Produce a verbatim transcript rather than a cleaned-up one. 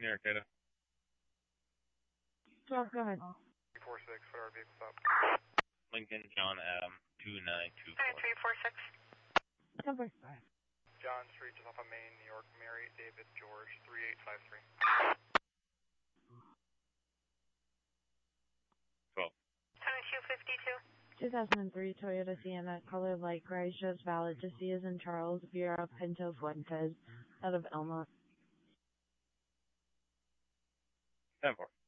Near Arcata. Sure, go ahead. three four six, what are our vehicles up? Lincoln John Adam two nine two four. three four six. Number five. John Street, just off of Main, New York, Mary David George, three eight five three. twelve. twenty-two fifty-two. two thousand three Toyota Sienna, color light gray, shows valid to C as in Charles, Vera Pinto Fuentes, out of Elma. ten four.